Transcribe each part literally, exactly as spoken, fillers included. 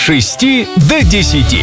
шести до десяти.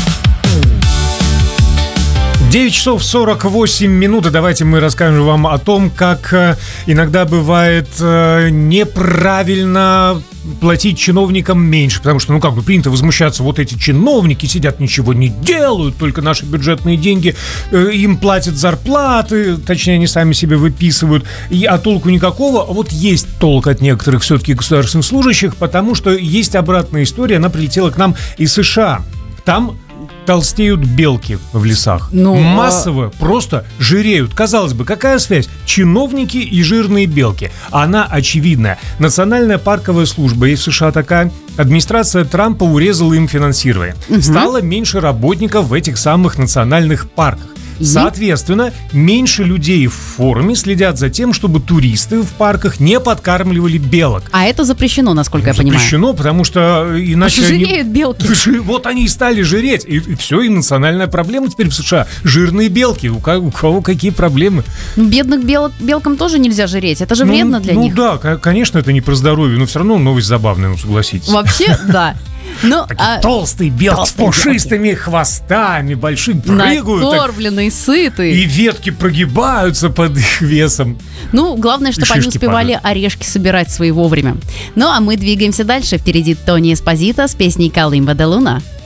девять часов сорок восемь минут, и давайте мы расскажем вам о том, как э, иногда бывает э, неправильно платить чиновникам меньше, потому что, ну как бы принято возмущаться, вот эти чиновники сидят, ничего не делают, только наши бюджетные деньги, э, им платят зарплаты, точнее, они сами себе выписывают, и, а толку никакого. Вот есть толк от некоторых все-таки государственных служащих, потому что есть обратная история, она прилетела к нам из США. Там толстеют белки в лесах. Ну, Массово а... просто жиреют. Казалось бы, какая связь? Чиновники и жирные белки. Она очевидная. Национальная парковая служба, есть в США такая, администрация Трампа урезала им финансирование. Угу. Стало меньше работников в этих самых национальных парках. Соответственно, меньше людей в форме следят за тем, чтобы туристы в парках не подкармливали белок. А это запрещено, насколько я понимаю. Запрещено, потому что иначе жиреют они... белки. Вот они и стали жиреть. И, и все, и национальная проблема теперь в США. Жирные белки. У кого, у кого какие проблемы? Бедных белок, белкам тоже нельзя жиреть. Это же вредно ну, для ну, них. Ну да, конечно, это не про здоровье, но все равно новость забавная, ну согласитесь. Вообще, да. Но, Такие а... толстые белки толстые с пушистыми белки. Хвостами, большие, прыгают. Накормленные, сытые. И ветки прогибаются под их весом. Ну, главное, чтобы они успевали падают. Орешки собирать свои вовремя. Ну, а мы двигаемся дальше. Впереди Тони Эспозито с песней «Калимба де Луна».